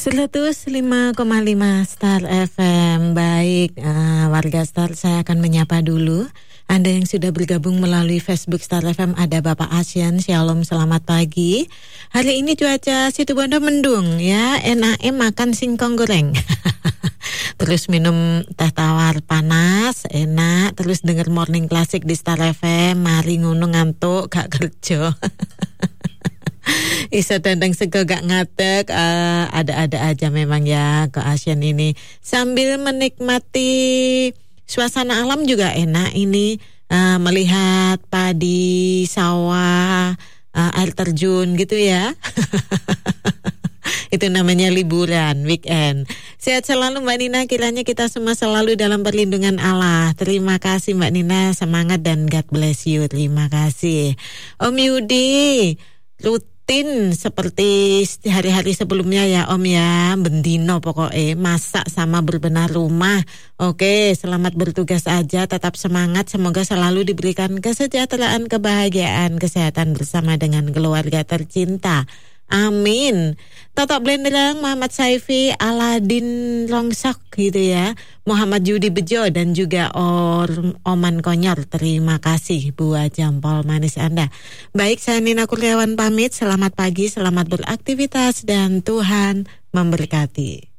105,5 Star FM. Baik, warga Star, saya akan menyapa dulu Anda yang sudah bergabung melalui Facebook Star FM. Ada Bapak Asyan, Shalom, selamat pagi. Hari ini cuaca Situbondo mendung ya, enak makan singkong goreng. Terus minum teh tawar panas, enak. Terus denger Morning Classic di Star FM. Mari ngono ngantuk, gak kerja. Isa tendang sego gak ngatek, ada-ada aja memang ya ke Asian ini. Sambil menikmati suasana alam juga enak ini, melihat padi, sawah, air terjun gitu ya. Itu namanya liburan, weekend. Sehat selalu Mbak Nina, kiranya kita semua selalu dalam perlindungan Allah. Terima kasih Mbak Nina, semangat dan God bless you. Terima kasih Om Yudi. Rutin seperti hari-hari sebelumnya ya Om ya, bendino pokoknya masak sama berbenah rumah. Oke, selamat bertugas aja, tetap semangat, semoga selalu diberikan kesejahteraan, kebahagiaan, kesehatan bersama dengan keluarga tercinta. Amin. Totok Blenderang, Muhammad Saifi, Aladin Longsok gitu ya, Muhammad Yudi Bejo dan juga Oman Konyor. Terima kasih buat jempol manis Anda. Baik, saya Nina Kurniawan pamit. Selamat pagi, selamat beraktivitas dan Tuhan memberkati.